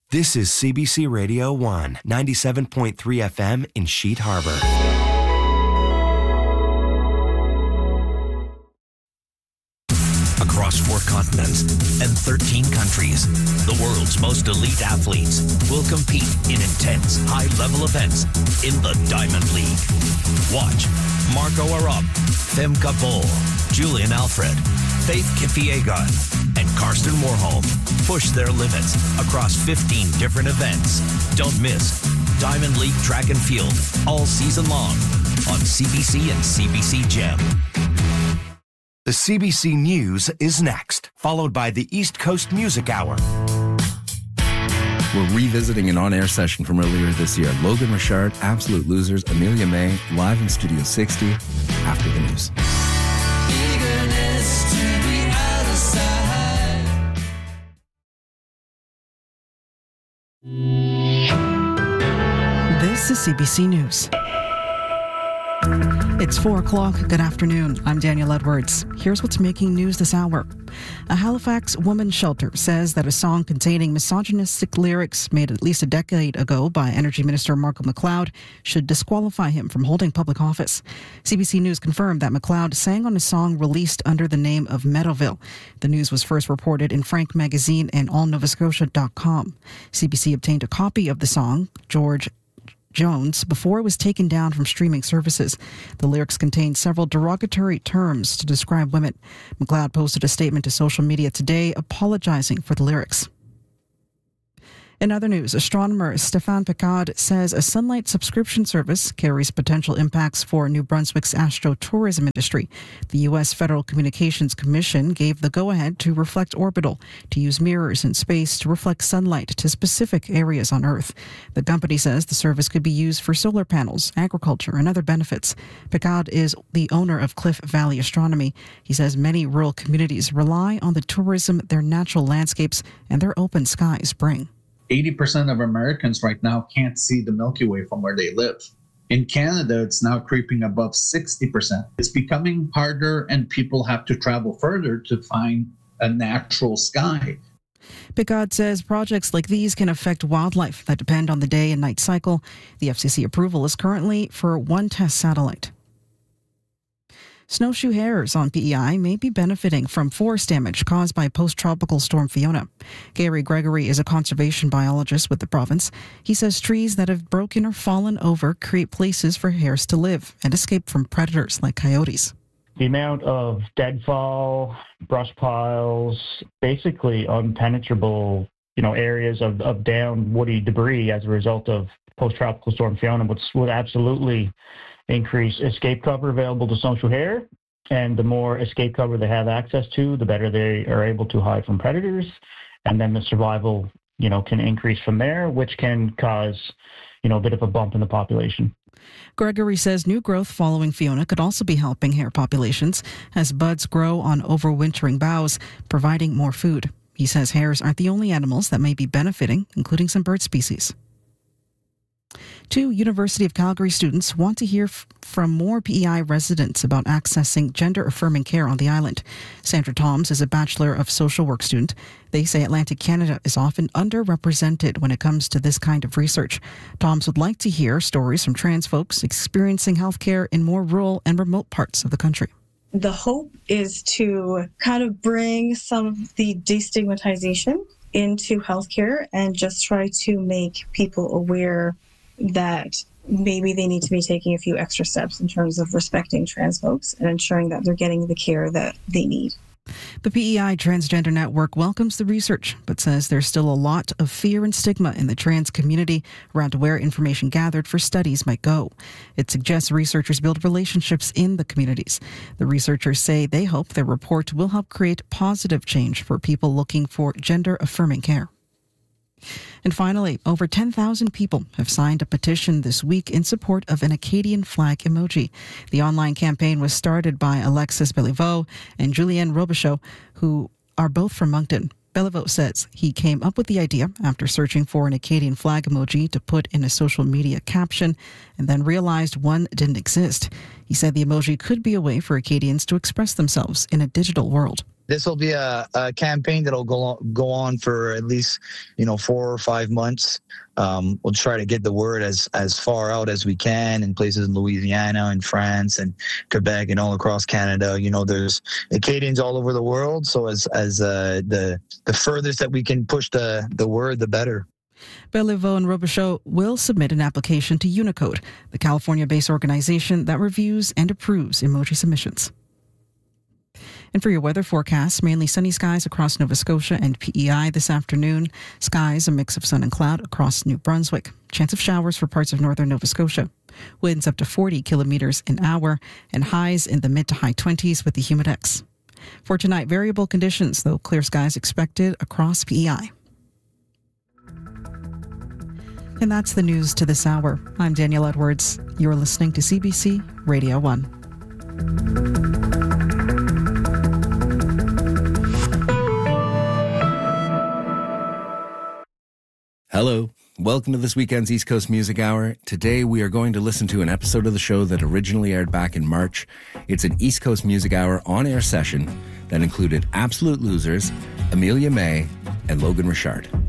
This is CBC Radio 1, 97.3 FM in Sheet Harbor. Across 4 continents and 13 countries, the world's most elite athletes will compete in intense, high-level events in the Diamond League. Watch Marco Arop, Femke Bol, Julian Alfred, Faith Kipyegon, and Karsten Warholm push their limits across 15 different events. Don't miss Diamond League Track and Field all season long on CBC and CBC Gem. The CBC News is next, followed by the East Coast Music Hour. We're revisiting an on-air session from earlier this year. Logan Richard, Absolute Losers, Amelia May, live in Studio 60 after the news. This is CBC News. It's 4 o'clock. Good afternoon. I'm Daniel Edwards. Here's what's making news this hour. A Halifax women's shelter says that a song containing misogynistic lyrics made at least a decade ago by Energy Minister Marco McLeod should disqualify him from holding public office. CBC News confirmed that McLeod sang on a song released under the name of Meadowville. The news was first reported in Frank Magazine and allnovascotia.com. CBC obtained a copy of the song, George Jones, before it was taken down from streaming services. The lyrics contained several derogatory terms to describe women. McLeod posted a statement to social media today apologizing for the lyrics. In other news, astronomer Stéphane Picard says a sunlight subscription service carries potential impacts for New Brunswick's astrotourism industry. The U.S. Federal Communications Commission gave the go-ahead to Reflect Orbital to use mirrors in space to reflect sunlight to specific areas on Earth. The company says the service could be used for solar panels, agriculture, and other benefits. Picard is the owner of Cliff Valley Astronomy. He says many rural communities rely on the tourism their natural landscapes and their open skies bring. 80% of Americans right now can't see the Milky Way from where they live. In Canada, it's now creeping above 60%. It's becoming harder, and people have to travel further to find a natural sky. Picard says projects like these can affect wildlife that depend on the day and night cycle. The FCC approval is currently for one test satellite. Snowshoe hares on PEI may be benefiting from forest damage caused by post-tropical storm Fiona. Gary Gregory is a conservation biologist with the province. He says trees that have broken or fallen over create places for hares to live and escape from predators like coyotes. The amount of deadfall, brush piles, basically unpenetrable, areas of down woody debris as a result of post-tropical storm Fiona would absolutely increase escape cover available to snowshoe hare, and the more escape cover they have access to, the better they are able to hide from predators, and then the survival, can increase from there, which can cause, a bit of a bump in the population. Gregory says new growth following Fiona could also be helping hare populations as buds grow on overwintering boughs, providing more food. He says hares aren't the only animals that may be benefiting, including some bird species. 2 University of Calgary students want to hear from more PEI residents about accessing gender-affirming care on the island. Sandra Toms is a Bachelor of Social Work student. They say Atlantic Canada is often underrepresented when it comes to this kind of research. Toms would like to hear stories from trans folks experiencing healthcare in more rural and remote parts of the country. The hope is to kind of bring some of the destigmatization into healthcare and just try to make people aware that maybe they need to be taking a few extra steps in terms of respecting trans folks and ensuring that they're getting the care that they need. The PEI Transgender Network welcomes the research, but says there's still a lot of fear and stigma in the trans community around where information gathered for studies might go. It suggests researchers build relationships in the communities. The researchers say they hope their report will help create positive change for people looking for gender-affirming care. And finally, over 10,000 people have signed a petition this week in support of an Acadian flag emoji. The online campaign was started by Alexis Béliveau and Julien Robichaud, who are both from Moncton. Béliveau says he came up with the idea after searching for an Acadian flag emoji to put in a social media caption and then realized one didn't exist. He said the emoji could be a way for Acadians to express themselves in a digital world. This will be a campaign that'll go on for at least 4 or 5 months. We'll try to get the word as far out as we can in places in Louisiana and France and Quebec and all across Canada. There's Acadians all over the world, so as the furthest that we can push the word, the better. Béliveau and Robichaud will submit an application to Unicode, the California-based organization that reviews and approves emoji submissions. And for your weather forecast, mainly sunny skies across Nova Scotia and PEI this afternoon. Skies, a mix of sun and cloud across New Brunswick. Chance of showers for parts of northern Nova Scotia. Winds up to 40 kilometers an hour and highs in the mid to high 20s with the humidex. For tonight, variable conditions, though clear skies expected across PEI. And that's the news to this hour. I'm Danielle Edwards. You're listening to CBC Radio 1. Hello. Welcome to this weekend's East Coast Music Hour. Today we are going to listen to an episode of the show that originally aired back in March. It's an East Coast Music Hour on-air session that included Absolute Losers, Amelia May, and Logan Richard.